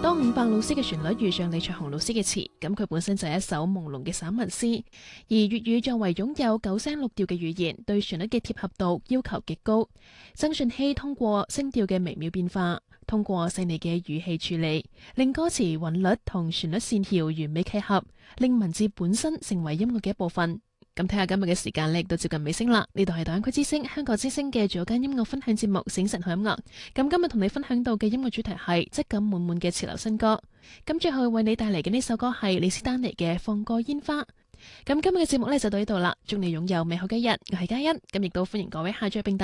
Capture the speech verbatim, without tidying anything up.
當伍佰老師嘅旋律遇上李卓雄老師嘅詞，咁佢本身就係一首朦朧嘅散文詩。而粵語作為擁有九聲六調嘅語言，對旋律嘅貼合度要求極高。曾舜晞通過聲調嘅微妙變化，通過細膩嘅語氣處理，令歌詞韻律同旋律線條完美契合，令文字本身成為音樂嘅一部分。咁睇下今日嘅時間咧，亦都接近尾聲啦。呢度係大灣區之聲、香港之聲嘅早間音樂分享節目《醒神好音樂》。咁今日同你分享到嘅音樂主題係質感滿滿嘅潮流新歌。咁最後為你帶嚟嘅呢首歌係李斯丹妮嘅《放過煙花》。咁今日嘅節目咧就到呢度啦。祝你擁有美好嘅一日。我係嘉欣，咁亦都歡迎各位下載並